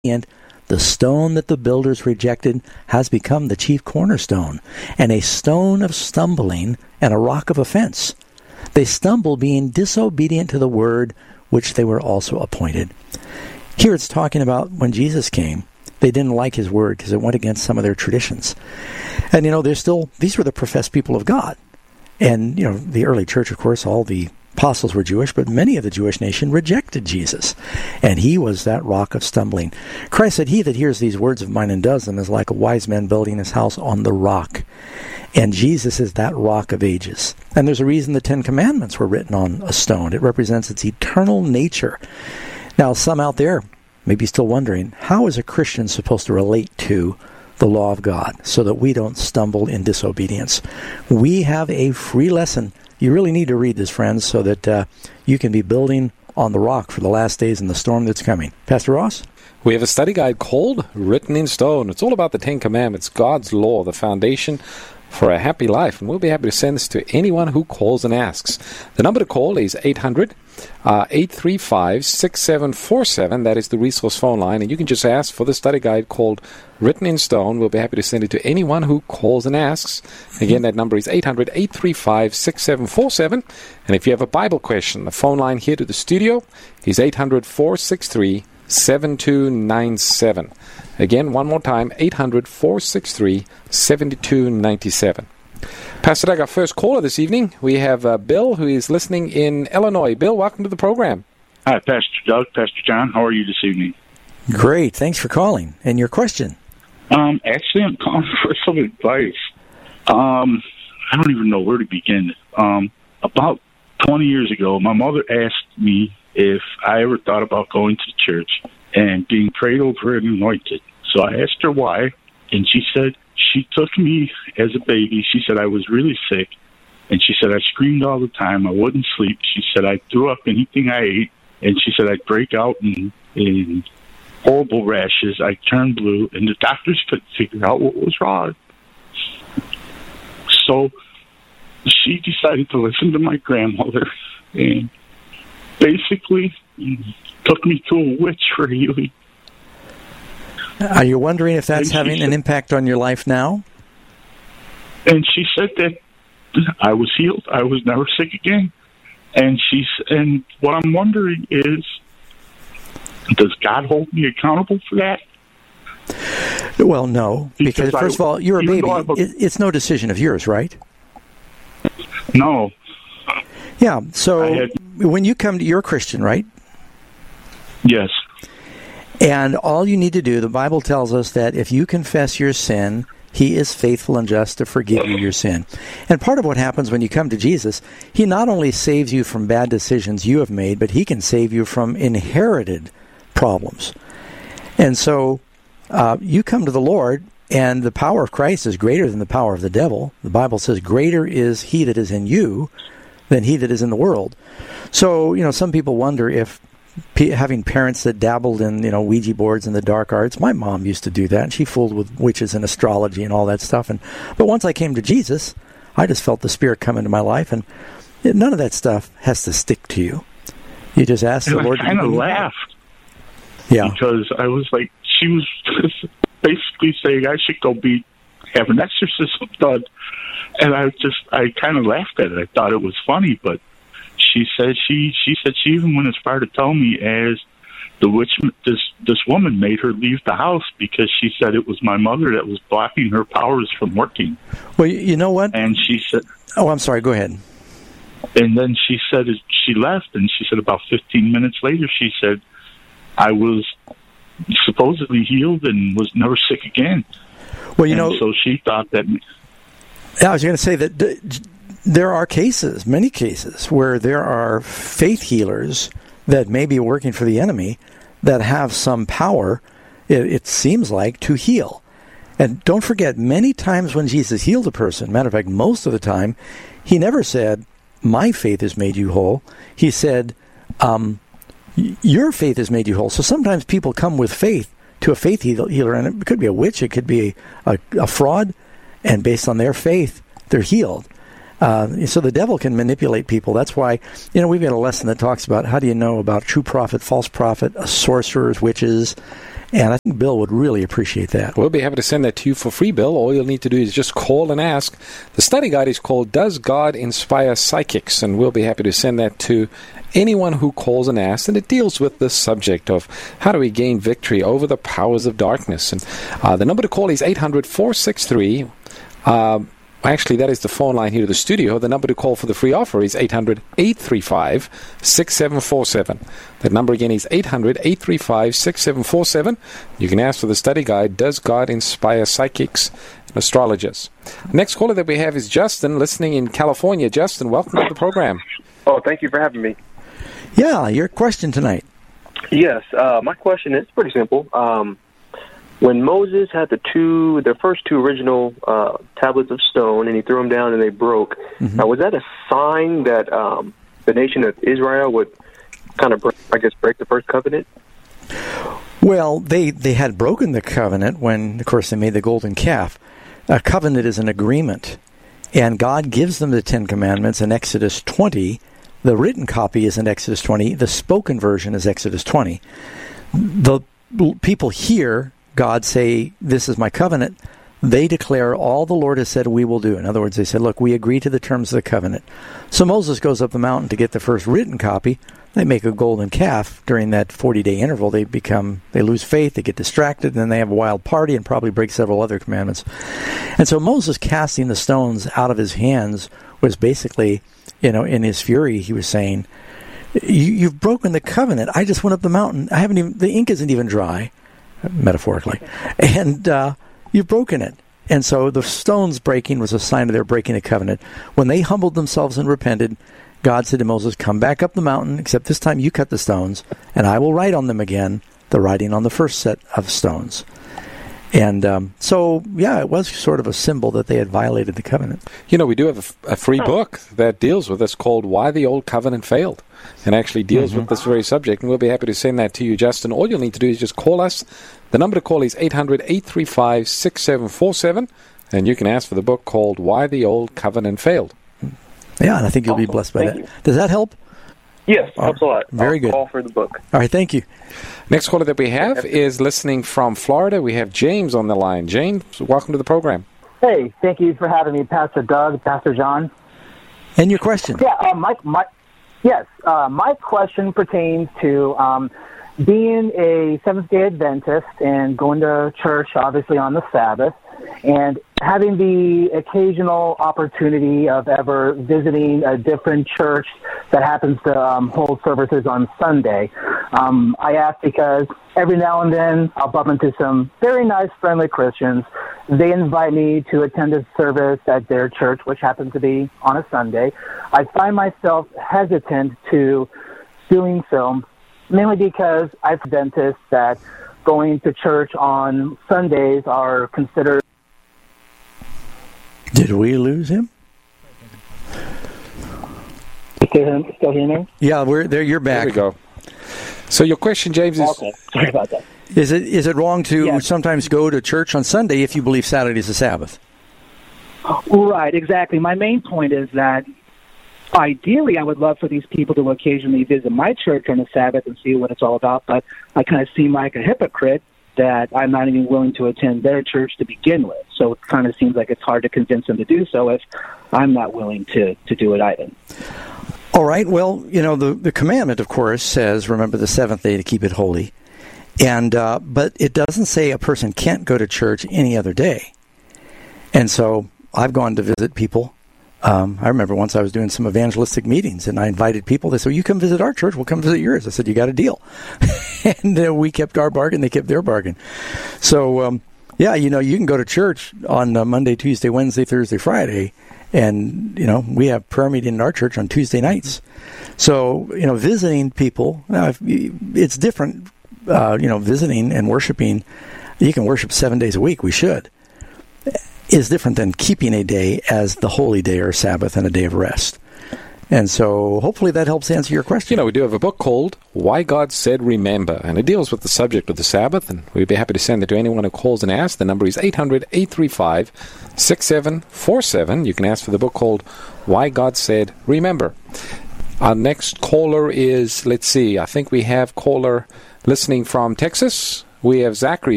And the stone that the builders rejected has become the chief cornerstone, and a stone of stumbling and a rock of offense. They stumble, being disobedient to the word which they were also appointed. Here it's talking about when Jesus came, they didn't like his word because it went against some of their traditions. And, these were the professed people of God. And, the early church, of course, all the apostles were Jewish, but many of the Jewish nation rejected Jesus. And he was that rock of stumbling. Christ said, "He that hears these words of mine and does them is like a wise man building his house on the rock." And Jesus is that rock of ages. And there's a reason the Ten Commandments were written on a stone. It represents its eternal nature. Now, some out there may be still wondering, how is a Christian supposed to relate to the law of God so that we don't stumble in disobedience? We have a free lesson. You really need to read this, friends, so that you can be building on the rock for the last days and the storm that's coming. Pastor Ross? We have a study guide called Written in Stone. It's all about the Ten Commandments, God's law, the foundation for a happy life. And we'll be happy to send this to anyone who calls and asks. The number to call is 800-835-6747. That is the resource phone line. And you can just ask for the study guide called Written in Stone. We'll be happy to send it to anyone who calls and asks. Again, that number is 800-835-6747. And if you have a Bible question, the phone line here to the studio is 800-463-7297. Again, one more time, 800-463-7297. Pastor Doug, our first caller this evening, we have Bill, who is listening in Illinois. Bill, welcome to the program. Hi, Pastor Doug, Pastor John. How are you this evening? Great. Thanks for calling. And your question? Actually, I'm calling for some advice. I don't even know where to begin. About 20 years ago, my mother asked me if I ever thought about going to church and being prayed over and anointed. So I asked her why, and she said she took me as a baby. She said I was really sick, and she said I screamed all the time. I wouldn't sleep. She said I threw up anything I ate, and she said I'd break out in horrible rashes. I turned blue, and the doctors couldn't figure out what was wrong. So she decided to listen to my grandmother and basically took me to a witch for healing. Are you wondering if that's having an impact on your life now? And she said that I was healed. I was never sick again. And what I'm wondering is, does God hold me accountable for that? Well, no, because first of all, you're a baby. It's no decision of yours, right? No. Yeah, so when you come to, you're a Christian, right? Yes. And all you need to do, the Bible tells us that if you confess your sin, he is faithful and just to forgive you your sin. And part of what happens when you come to Jesus, he not only saves you from bad decisions you have made, but he can save you from inherited problems. And so you come to the Lord, and the power of Christ is greater than the power of the devil. The Bible says, greater is he that is in you than he that is in the world. So, some people wonder if having parents that dabbled in, Ouija boards and the dark arts. My mom used to do that, and she fooled with witches and astrology and all that stuff. But once I came to Jesus, I just felt the Spirit come into my life, and none of that stuff has to stick to you. You just ask the Lord. I kind of laughed. Yeah. Because I was like, she was basically saying I should go have an exorcism done. And I kind of laughed at it. I thought it was funny, but she said she even went as far to tell me as the witch, this woman made her leave the house because she said it was my mother that was blocking her powers from working. Well, you know what? And she said, "Oh, I'm sorry. Go ahead." And then she said she left, and she said about 15 minutes later, she said I was supposedly healed and was never sick again. Well, so she thought that. I was going to say that. There are many cases, where there are faith healers that may be working for the enemy that have some power, it seems like, to heal. And don't forget, many times when Jesus healed a person, matter of fact, most of the time, he never said, my faith has made you whole. He said, your faith has made you whole. So sometimes people come with faith to a faith healer, and it could be a witch, it could be a fraud, and based on their faith, they're healed. So the devil can manipulate people. That's why, we've got a lesson that talks about how do you know about true prophet, false prophet, sorcerers, witches. And I think Bill would really appreciate that. We'll be happy to send that to you for free, Bill. All you'll need to do is just call and ask. The study guide is called Does God Inspire Psychics? And we'll be happy to send that to anyone who calls and asks. And it deals with the subject of how do we gain victory over the powers of darkness. And the number to call is 800-463. Actually, that is the phone line here to the studio. The number to call for the free offer is 800-835-6747. That number again is 800-835-6747. You can ask for the study guide, Does God Inspire Psychics and Astrologers? The next caller that we have is Justin, listening in California. Justin, welcome to the program. Oh, thank you for having me. Yeah, your question tonight. Yes, my question is pretty simple. When Moses had the first two original tablets of stone, and he threw them down and they broke, was that a sign that the nation of Israel would kind of, break the first covenant? Well, they had broken the covenant when, of course, they made the golden calf. A covenant is an agreement, and God gives them the Ten Commandments in Exodus 20. The written copy is in Exodus 20. The spoken version is Exodus 20. The people hear God say, this is my covenant. They declare all the Lord has said we will do. In other words, they said, look, we agree to the terms of the covenant. So Moses goes up the mountain to get the first written copy. They make a golden calf. During that 40-day interval, they lose faith, they get distracted, and then they have a wild party and probably break several other commandments. And so Moses casting the stones out of his hands was basically, in his fury, he was saying, you've broken the covenant. I just went up the mountain. The ink isn't even dry. Metaphorically, and you've broken it. And so the stones breaking was a sign of their breaking the covenant. When they humbled themselves and repented, God said to Moses, come back up the mountain, except this time you cut the stones, and I will write on them again the writing on the first set of stones. And it was sort of a symbol that they had violated the covenant. We do have a free book that deals with this called Why the Old Covenant Failed, and actually deals with this very subject, and we'll be happy to send that to you, Justin. All you'll need to do is just call us. The number to call is 800-835-6747, and you can ask for the book called Why the Old Covenant Failed. Yeah, and I think you'll be blessed by that. Does that help? Yes, helps a lot. Very good. Call for the book. All right, thank you. Next caller that we have is listening from Florida. We have James on the line. James, welcome to the program. Hey, thank you for having me, Pastor Doug, Pastor John. And your question? Yeah, my question pertains to being a Seventh-day Adventist and going to church, obviously, on the Sabbath, and having the occasional opportunity of ever visiting a different church that happens to hold services on Sunday. I ask because every now and then I'll bump into some very nice, friendly Christians. They invite me to attend a service at their church, which happens to be on a Sunday. I find myself hesitant to doing so, mainly because I've Adventists that going to church on Sundays are considered. Did we lose him? Still hear me? Yeah, we're there. You're back. There we go. So your question, James, is... Okay, sorry about that. Is it wrong to sometimes go to church on Sunday if you believe Saturday is the Sabbath? Right, exactly. My main point is that ideally I would love for these people to occasionally visit my church on the Sabbath and see what it's all about, but I kind of seem like a hypocrite that I'm not even willing to attend their church to begin with. So it kind of seems like it's hard to convince them to do so if I'm not willing to do it either. All right. Well, the commandment, of course, says, remember the seventh day to keep it holy. And but it doesn't say a person can't go to church any other day. And so I've gone to visit people. I remember once I was doing some evangelistic meetings, and I invited people. They said, well, you come visit our church, we'll come visit yours. I said, you got a deal. And we kept our bargain, they kept their bargain. So, you can go to church on Monday, Tuesday, Wednesday, Thursday, Friday, and, we have prayer meeting in our church on Tuesday nights. So, visiting people, it's different, visiting and worshiping. You can worship 7 days a week, we should. Is different than keeping a day as the holy day or Sabbath and a day of rest. And so hopefully that helps answer your question. You know, we do have a book called Why God Said Remember, and it deals with the subject of the Sabbath, and we'd be happy to send it to anyone who calls and asks. The number is 800-835-6747. You can ask for the book called Why God Said Remember. Our next caller is, let's see, I think we have caller listening from Texas. We have Zachary.